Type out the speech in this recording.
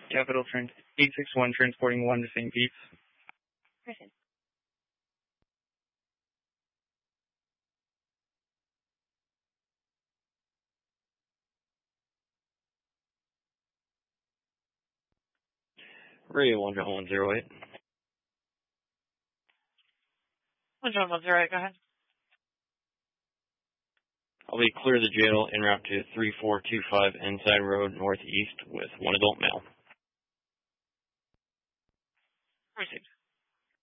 Capital Trent 861 transporting 1 to St. Pete's. Person. Radio 10108. 108, go ahead. I'll be clear of the jail en route to 3425 Inside Road Northeast with 1 adult male. Received.